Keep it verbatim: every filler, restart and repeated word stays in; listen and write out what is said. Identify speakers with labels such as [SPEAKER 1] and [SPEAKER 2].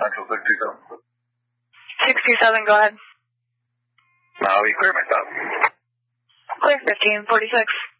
[SPEAKER 1] Central six two seven.
[SPEAKER 2] six two seven, go ahead.
[SPEAKER 1] Uh, we clear myself.
[SPEAKER 2] Clear fifteen forty-six.